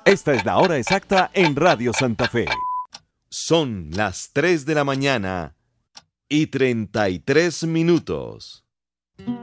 Esta es la hora exacta en Radio Santa Fe. Son las 3 de la mañana y 33 minutos.